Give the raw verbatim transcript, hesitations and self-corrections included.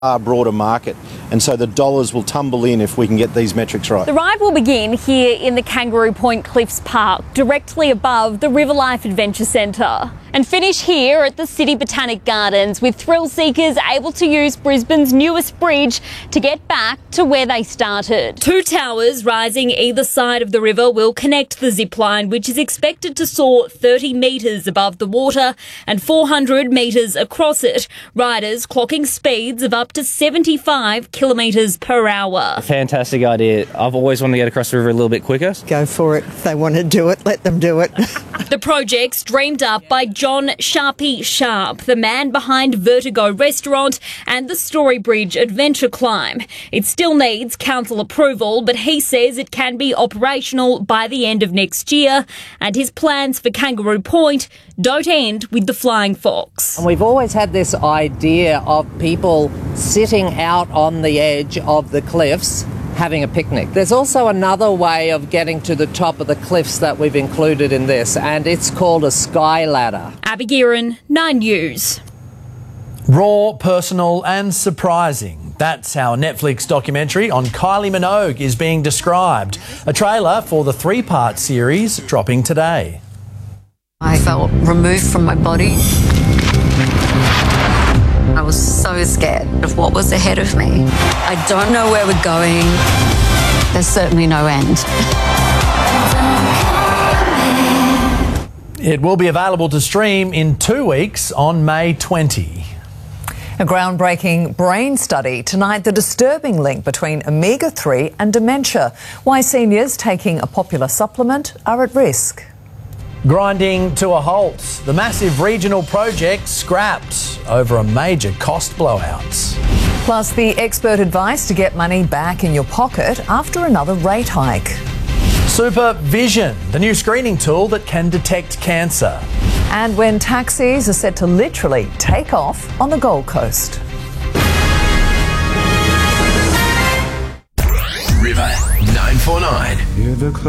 far broader market, and so the dollars will tumble in if we can get these metrics right. The ride will begin here in the Kangaroo Point Cliffs Park, directly above the River Life Adventure Centre, and finish here at the City Botanic Gardens, with thrill seekers able to use Brisbane's newest bridge to get back to where they started. Two towers rising either side of the river will connect the zip line, which is expected to soar thirty metres above the water and four hundred metres across it. Riders clocking speeds of up to seventy-five kilometres per hour. A fantastic idea. I've always wanted to get across the river a little bit quicker. Go for it. If they want to do it, let them do it. The project's dreamed up by John Sharpie Sharp, the man behind Vertigo Restaurant and the Storybridge Adventure Climb. It still needs council approval, but he says it can be operational by the end of next year, and his plans for Kangaroo Point don't end with the Flying Fox. And we've always had this idea of people sitting out on the edge of the cliffs having a picnic. There's also another way of getting to the top of the cliffs that we've included in this, and it's called a sky ladder. Abby Gearin, Nine News. Raw, personal and surprising. That's how a Netflix documentary on Kylie Minogue is being described. A trailer for the three-part series dropping today. I felt removed from my body. I was so scared of what was ahead of me. I don't know where we're going. There's certainly no end. It will be available to stream in two weeks on May twentieth. A groundbreaking brain study tonight, the disturbing link between omega three and dementia. Why seniors taking a popular supplement are at risk. Grinding to a halt. The massive regional project scrapped over a major cost blowout. Plus, the expert advice to get money back in your pocket after another rate hike. Supervision, the new screening tool that can detect cancer. And when taxis are set to literally take off on the Gold Coast. River nine four nine.